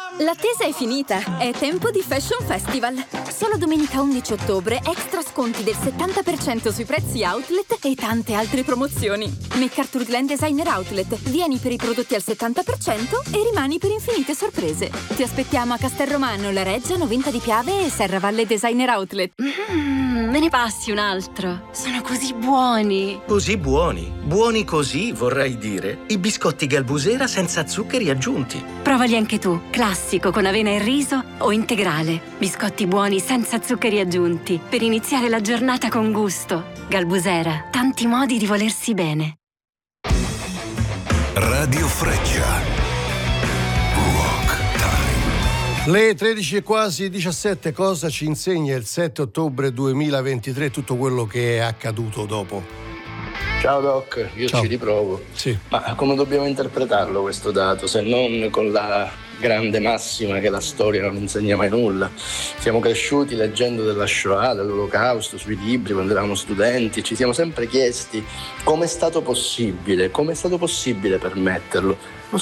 L'attesa è finita, è tempo di Fashion Festival. Solo domenica 11 ottobre, extra sconti del 70% sui prezzi outlet e tante altre promozioni. MacArthur Glen Designer Outlet. Vieni per i prodotti al 70% e rimani per infinite sorprese. Ti aspettiamo a Castelromano, La Reggia, Novinta di Piave e Serravalle Designer Outlet. Me ne passi un altro. Sono così buoni. Così buoni? Buoni così, vorrei dire. I biscotti Galbusera senza zuccheri aggiunti. Provali anche tu. Classico con avena e riso o integrale. Biscotti buoni senza zuccheri aggiunti. Per iniziare la giornata con gusto. Galbusera. Tanti modi di volersi bene. Radio Freccia. Le 13 e quasi 17, cosa ci insegna il 7 ottobre 2023, tutto quello che è accaduto dopo? Ciao Doc, io Ciao. ci riprovo. Sì. Ma come dobbiamo interpretarlo questo dato, se non con la grande massima che la storia non insegna mai nulla? Siamo cresciuti leggendo della Shoah, dell'Olocausto sui libri quando eravamo studenti, ci siamo sempre chiesti come è stato possibile permetterlo.